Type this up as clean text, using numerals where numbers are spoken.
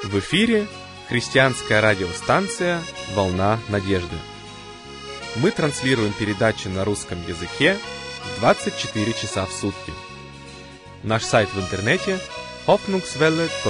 В эфире христианская радиостанция «Волна надежды». Мы транслируем передачи на русском языке 24 часа в сутки. Наш сайт в интернете hoffnungswelle.de